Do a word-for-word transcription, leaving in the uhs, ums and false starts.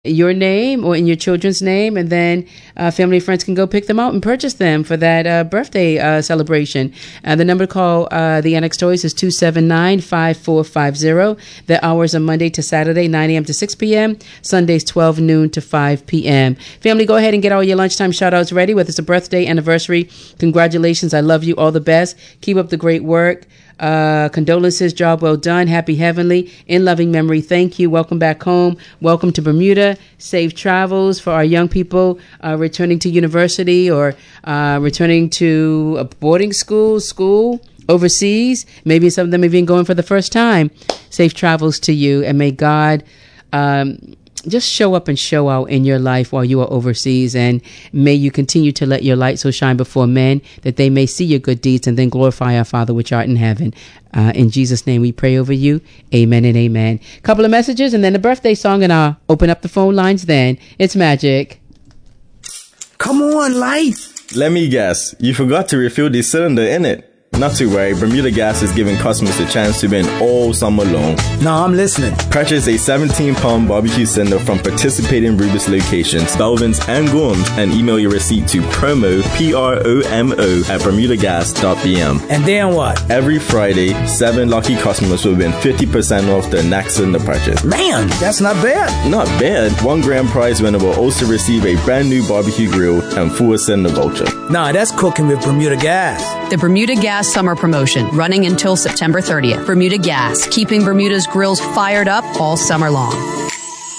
your name or in your children's name, and then uh, family and friends can go pick them out and purchase them for that uh, birthday uh, celebration. Uh, the number to call uh, the Annex Toys is two seven nine, five four five zero. The hours are Monday to Saturday, nine a.m. to six p.m., Sundays twelve noon to five p.m. Family, go ahead and get all your lunchtime shout-outs ready, whether it's a birthday, anniversary. Congratulations. I love you. All the best. Keep up the great work. Uh, condolences, job well done, happy heavenly, in loving memory, thank you, welcome back home, welcome to Bermuda, safe travels for our young people uh, returning to university or uh, returning to a boarding school, school, overseas, maybe some of them even going for the first time. Safe travels to you, and may God um, just show up and show out in your life while you are overseas, and may you continue to let your light so shine before men that they may see your good deeds and then glorify our Father which art in heaven. Uh, in Jesus' name we pray over you. Amen and amen. Couple of messages and then the birthday song, and I'll open up the phone lines then. It's Magic. Come on, Life. Let me guess. You forgot to refill the cylinder in it. Not to worry, Bermuda Gas is giving customers a chance to win all summer long. No, I'm listening. Purchase a seventeen pound barbecue cylinder from participating Rubis locations, Belvins and Gorms, and email your receipt to promo, P R O M O, at bermuda gas dot b m. And then what? Every Friday, seven lucky customers will win fifty percent off their next cylinder purchase. Man, that's not bad. Not bad. One grand prize winner will also receive a brand new barbecue grill and full cylinder voucher. Nah, that's cooking with Bermuda Gas. The Bermuda Gas Summer Promotion, running until September thirtieth. Bermuda Gas, keeping Bermuda's grills fired up all summer long.